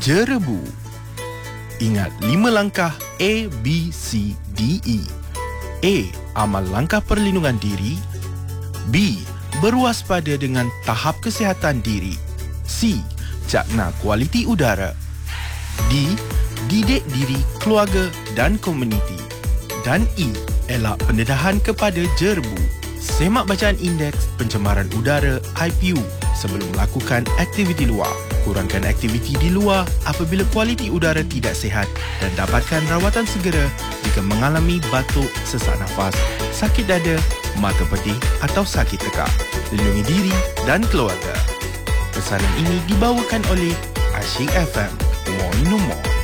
Jerebu. Ingat 5 langkah A, B, C, D, E. A. Amal langkah perlindungan diri. B. Berwaspada dengan tahap kesihatan diri. C. Cakna kualiti udara. D. Didik diri, keluarga dan komuniti. Dan E. Elak pendedahan kepada jerebu. Semak bacaan Indeks Pencemaran Udara IPU sebelum melakukan aktiviti luar. Kurangkan aktiviti di luar apabila kualiti udara tidak sihat dan dapatkan rawatan segera jika mengalami batuk, sesak nafas, sakit dada, mata pedih atau sakit tekak. Lindungi diri dan keluarga. Pesanan ini dibawakan oleh Asyik FM. Moi no more.